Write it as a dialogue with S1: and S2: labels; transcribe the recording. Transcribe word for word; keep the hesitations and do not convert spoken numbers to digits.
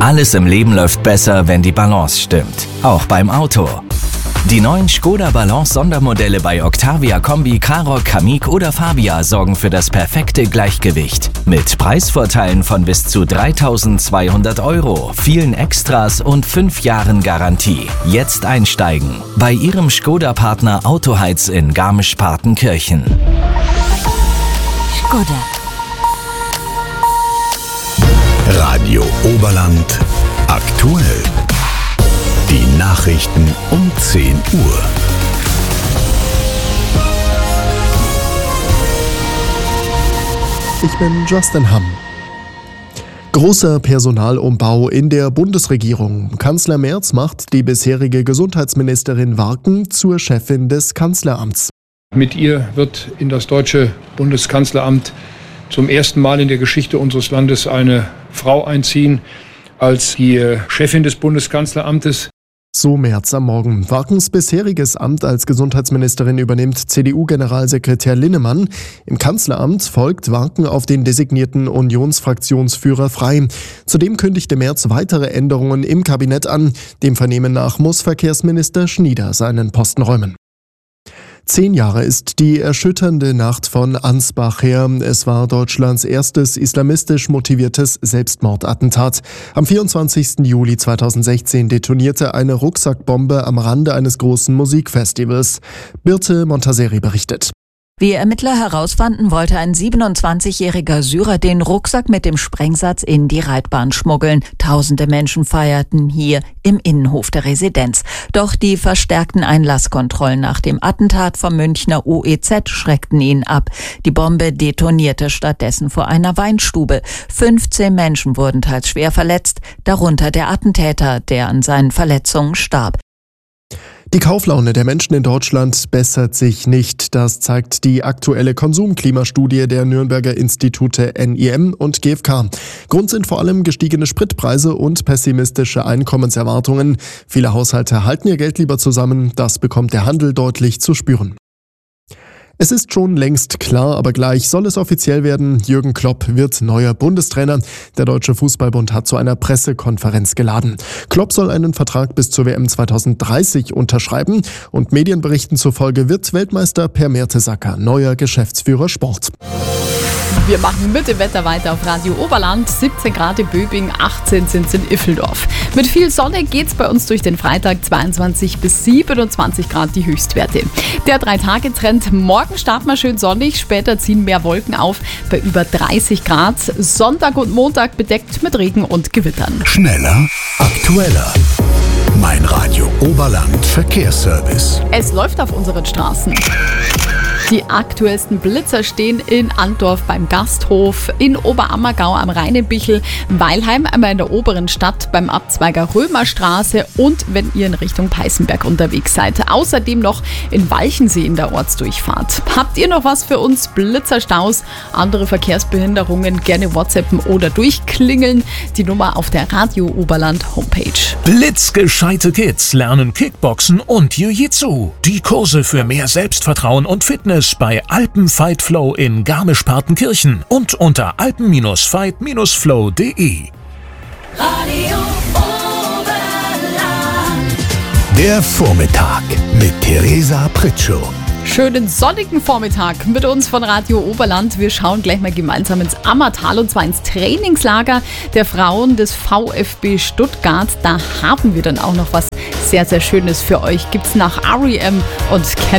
S1: Alles im Leben läuft besser, wenn die Balance stimmt. Auch beim Auto. Die neuen Škoda Balance Sondermodelle bei Octavia Kombi, Karoq, Kamiq oder Fabia sorgen für das perfekte Gleichgewicht. Mit Preisvorteilen von bis zu dreitausendzweihundert Euro, vielen Extras und fünf Jahren Garantie. Jetzt einsteigen. Bei Ihrem Škoda-Partner Autoheiz in Garmisch-Partenkirchen.
S2: Škoda.
S3: Radio Oberland aktuell. Die Nachrichten um zehn Uhr.
S4: Ich bin Justin Hamm. Großer Personalumbau in der Bundesregierung. Kanzler Merz macht die bisherige Gesundheitsministerin Warken zur Chefin des Kanzleramts.
S5: Mit ihr wird in das deutsche Bundeskanzleramt zum ersten Mal in der Geschichte unseres Landes eine Frau einziehen als die Chefin des Bundeskanzleramtes.
S4: So Merz am Morgen. Warkens bisheriges Amt als Gesundheitsministerin übernimmt C D U-Generalsekretär Linnemann. Im Kanzleramt folgt Warken auf den designierten Unionsfraktionsführer Frey. Zudem kündigte Merz weitere Änderungen im Kabinett an. Dem Vernehmen nach muss Verkehrsminister Schnieder seinen Posten räumen. Zehn Jahre ist die erschütternde Nacht von Ansbach her. Es war Deutschlands erstes islamistisch motiviertes Selbstmordattentat. Am vierundzwanzigsten Juli zweitausendsechzehn detonierte eine Rucksackbombe am Rande eines großen Musikfestivals. Birte Montaseri berichtet.
S2: Wie Ermittler herausfanden, wollte ein siebenundzwanzigjähriger Syrer den Rucksack mit dem Sprengsatz in die Reitbahn schmuggeln. Tausende Menschen feierten hier im Innenhof der Residenz. Doch die verstärkten Einlasskontrollen nach dem Attentat vom Münchner U E Z schreckten ihn ab. Die Bombe detonierte stattdessen vor einer Weinstube. fünfzehn Menschen wurden teils schwer verletzt, darunter der Attentäter, der an seinen Verletzungen starb.
S4: Die Kauflaune der Menschen in Deutschland bessert sich nicht. Das zeigt die aktuelle Konsumklimastudie der Nürnberger Institute N I M und G f K. Grund sind vor allem gestiegene Spritpreise und pessimistische Einkommenserwartungen. Viele Haushalte halten ihr Geld lieber zusammen. Das bekommt der Handel deutlich zu spüren. Es ist schon längst klar, aber gleich soll es offiziell werden. Jürgen Klopp wird neuer Bundestrainer. Der Deutsche Fußballbund hat zu einer Pressekonferenz geladen. Klopp soll einen Vertrag bis zur W M zweitausenddreißig unterschreiben und Medienberichten zufolge wird Weltmeister Per Mertesacker neuer Geschäftsführer Sport.
S6: Wir machen mit dem Wetter weiter auf Radio Oberland. siebzehn Grad in Böbing, achtzehn sind es in Iffeldorf. Mit viel Sonne geht's bei uns durch den Freitag, zweiundzwanzig bis siebenundzwanzig Grad die Höchstwerte. Der Drei-Tage-Trend, morgen starten wir schön sonnig, später ziehen mehr Wolken auf bei über dreißig Grad. Sonntag und Montag bedeckt mit Regen und Gewittern.
S3: Schneller, aktueller. Mein Radio Oberland Verkehrsservice.
S6: Es läuft auf unseren Straßen. Die aktuellsten Blitzer stehen in Antdorf beim Gasthof, in Oberammergau am Rheinenbichel, Weilheim einmal in der oberen Stadt beim Abzweiger Römerstraße und wenn ihr in Richtung Peißenberg unterwegs seid. Außerdem noch in Walchensee in der Ortsdurchfahrt. Habt ihr noch was für uns? Blitzerstaus, andere Verkehrsbehinderungen, gerne WhatsAppen oder durchklingeln. Die Nummer auf der Radio Oberland Homepage.
S7: Blitzgescheite Kids lernen Kickboxen und Jiu-Jitsu. Die Kurse für mehr Selbstvertrauen und Fitness bei Alpen Fight Flow in Garmisch-Partenkirchen und unter alpen Fight Flow punkt de.
S8: Radio Oberland.
S3: Der Vormittag mit Theresa Pritschow.
S6: Schönen sonnigen Vormittag mit uns von Radio Oberland. Wir schauen gleich mal gemeinsam ins Ammertal und zwar ins Trainingslager der Frauen des VfB Stuttgart. Da haben wir dann auch noch was sehr, sehr Schönes für euch. Gibt's nach R E M und Ken